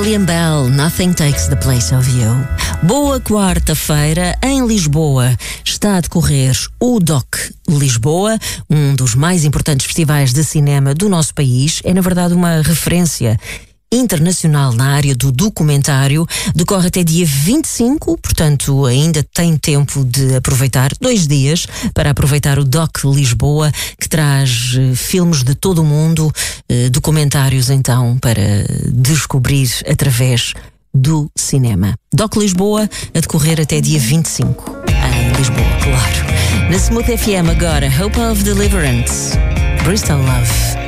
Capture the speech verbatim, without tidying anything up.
William Bell, Nothing Takes the Place of You. Boa quarta-feira, em Lisboa está a decorrer o D O C Lisboa, um dos mais importantes festivais de cinema do nosso país. É, na verdade, uma referência internacional na área do documentário. Decorre até dia vinte e cinco, portanto ainda tem tempo de aproveitar, dois dias para aproveitar o D O C Lisboa, que traz eh, filmes de todo o mundo, eh, documentários então para descobrir através do cinema. D O C Lisboa a decorrer até dia vinte e cinco, em Lisboa, claro. Na Smooth F M agora, Hope of Deliverance, Bristol Love.